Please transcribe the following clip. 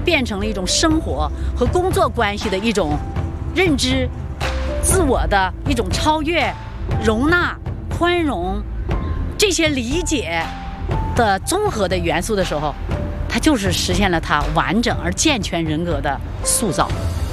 变成了一种生活和工作关系的一种认知、自我的一种超越、容纳、宽容这些理解的综合的元素的时候，它就是实现了它完整而健全人格的塑造。